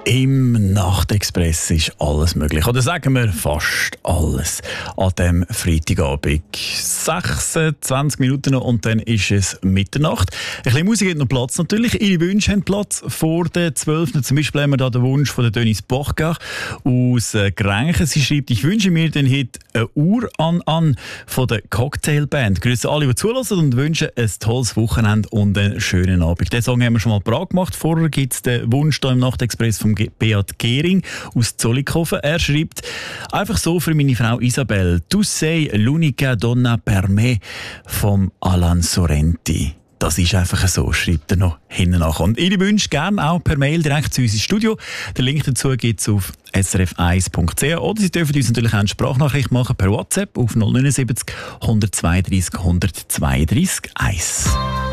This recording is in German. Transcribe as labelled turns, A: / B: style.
A: Im Nachtexpress ist alles möglich. Oder sagen wir fast alles. An diesem Freitagabend. 26 Minuten noch und dann ist es Mitternacht. Ein bisschen Musik hat noch Platz natürlich. Ihre Wünsche haben Platz vor der 12. Zum Beispiel haben wir da den Wunsch von der Denise Bochgach aus Grenchen. Sie schreibt, ich wünsche mir den Hit «Eine Uhr an» von der Cocktailband. Grüße alle, die zulassen und wünschen ein tolles Wochenende und einen schönen Abend. Den Song haben wir schon mal parat gemacht. Vorher gibt es den Wunsch hier im Nachtexpress vom Beat Gehring aus Zollikofen. Er schreibt, einfach so für meine Frau Isabel, «Tu sei l'unica donna per me» vom Alan Sorrenti. Das ist einfach so, schreibt er noch hinten nach. Und Ihre Wünsche gerne auch per Mail direkt zu uns ins Studio. Den Link dazu gibt es auf srf1.ch oder Sie dürfen uns natürlich auch eine Sprachnachricht machen per WhatsApp auf 079 132 132 1.